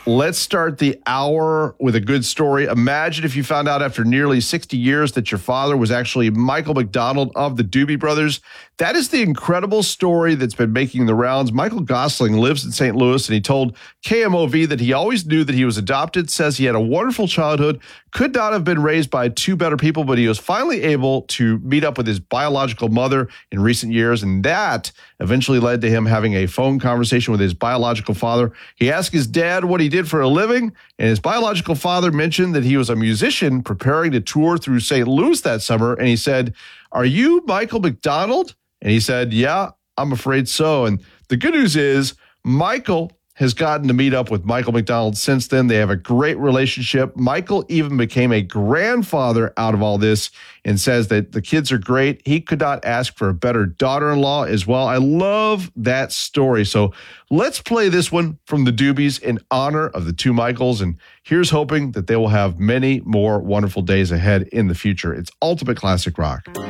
Let's start the hour with a good story. Imagine if you found out after nearly 60 years that your father was actually Michael McDonald of the Doobie Brothers. That is the incredible story that's been making the rounds. Michael Gosling lives in St. Louis, and he told KMOV that he always knew that he was adopted, says he had a wonderful childhood, could not have been raised by two better people, but he was finally able to meet up with his biological mother in recent years, and that eventually led to him having a phone conversation with his biological father. He asked his dad what he did for a living, and his biological father mentioned that he was a musician preparing to tour through St. Louis that summer, and he said, "Are you Michael McDonald?" And he said, "Yeah, I'm afraid so." And the good news is Michael has gotten to meet up with Michael McDonald since then. They have a great relationship. Michael even became a grandfather out of all this and says that the kids are great. He could not ask for a better daughter-in-law as well. I love that story. So let's play this one from the Doobies in honor of the two Michaels. And here's hoping that they will have many more wonderful days ahead in the future. It's Ultimate Classic Rock.